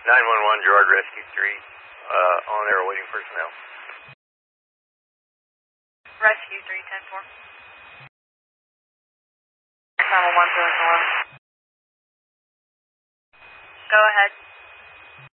911 Gerard Rescue 3, on there awaiting personnel. Rescue 310-4. 911 Go ahead.